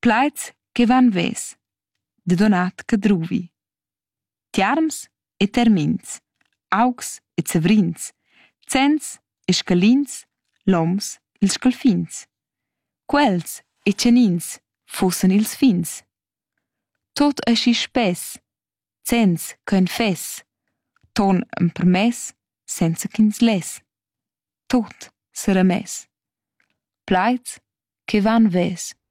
Plaids che van ves, de donat che druvi. Tiarms e termins, augs e zavrins, zens e scalins, loms ils scalfins. Quels e tschenins fussen ils fins. Tot aschi spess, zens kein fess, ton en permess, senza ch'ins les. Tot sera mess. Plaids che van ves.